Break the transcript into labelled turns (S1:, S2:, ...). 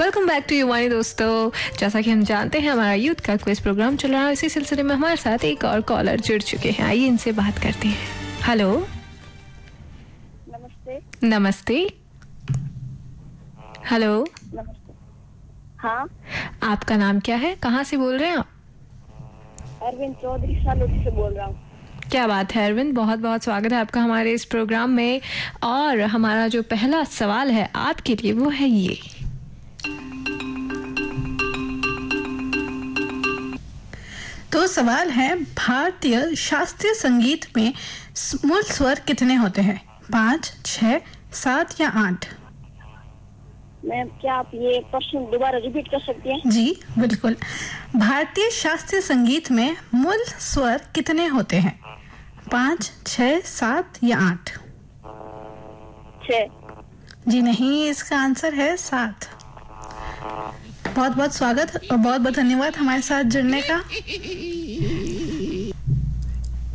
S1: Welcome back to युवानी दोस्तों। जैसा कि हम जानते हैं हमारा यूथ का क्विज प्रोग्राम चल रहा है, इसी सिलसिले में हमारे साथ एक और कॉलर जुड़ चुके हैं। आइए इनसे बात करते हैं। हेलो,
S2: नमस्ते।
S1: नमस्ते। हेलो,
S2: नमस्ते। हाँ,
S1: आपका नाम क्या है, कहाँ से बोल रहे हैं आप?
S2: अरविंद चौधरी सालोटी से बोल रहा हूँ।
S1: क्या बात है अरविंद, बहुत बहुत स्वागत है आपका हमारे इस प्रोग्राम में। और हमारा जो पहला सवाल है आपके लिए वो है ये।
S3: तो सवाल है, भारतीय शास्त्रीय संगीत में मूल स्वर कितने होते हैं? 5, 6, 7 या 8?
S2: मैम, क्या आप ये प्रश्न दोबारा रिपीट कर सकती हैं?
S3: जी बिल्कुल। भारतीय शास्त्रीय संगीत में मूल स्वर कितने होते हैं? 5, 6, 7 या 8?
S2: 6।
S3: जी नहीं, इसका आंसर है 7। बहुत बहुत स्वागत और बहुत बहुत धन्यवाद हमारे साथ जुड़ने का।